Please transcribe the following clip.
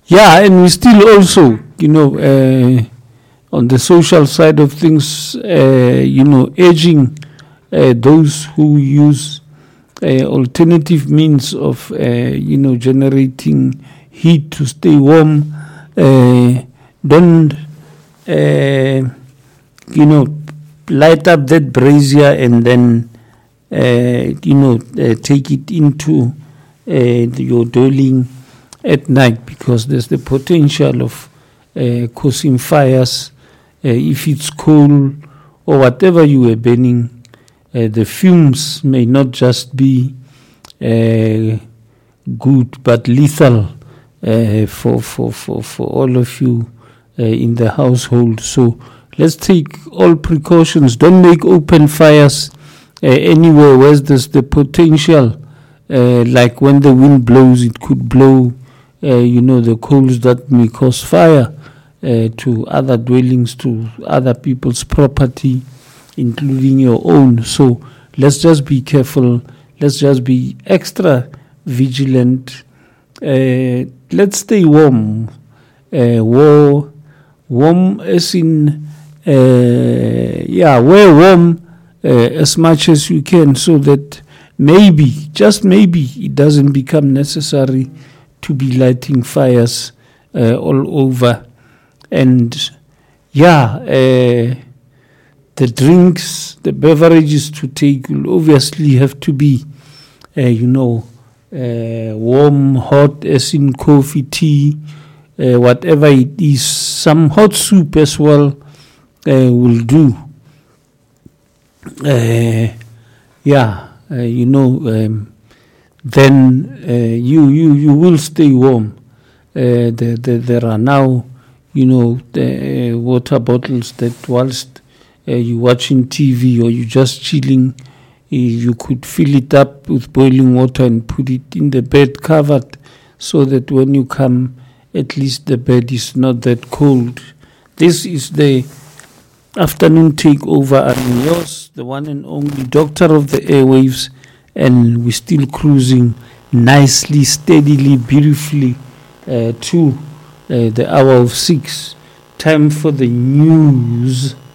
Yeah, and we still also, on the social side of things, urging those who use alternative means of, generating heat to stay warm. Don't, light up that brazier and then, take it into your dwelling at night, because there's the potential of causing fires if it's coal or whatever you were burning. The fumes may not just be good but lethal for all of you in the household. So let's take all precautions. Don't make open fires anywhere where there's the potential, like when the wind blows, it could blow the coals that may cause fire to other dwellings, to other people's property, including your own. So let's just be careful. Let's just be extra vigilant. Let's stay warm. Warm as in, wear warm as much as you can, so that maybe, just maybe, it doesn't become necessary to be lighting fires all over. And the drinks, the beverages to take will obviously have to be, warm, hot, as in coffee, tea, whatever it is. Some hot soup as well will do. Then you will stay warm. There are now, the water bottles that whilst you watching TV or you just chilling, you could fill it up with boiling water and put it in the bed covered, so that when you come, at least the bed is not that cold. This is the afternoon takeover. I'm yours, the one and only doctor of the airwaves, and we're still cruising nicely, steadily, beautifully to the hour of 6. Time for the news.